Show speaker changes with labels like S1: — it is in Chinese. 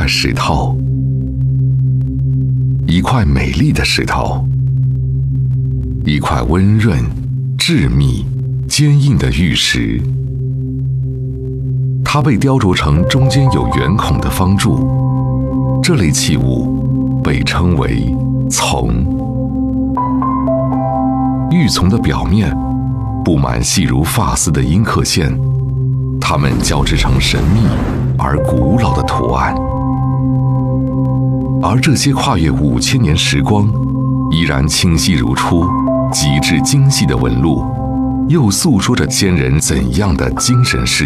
S1: 块石头，一块美丽的石头，一块温润、致密、坚硬的玉石。它被雕琢成中间有圆孔的方柱，这类器物被称为琮。玉琮的表面布满细如发丝的阴刻线，它们交织成神秘而古老的图案。而这些跨越5000年时光，依然清晰如初、极致精细的纹路，又诉说着先人怎样的精神世界。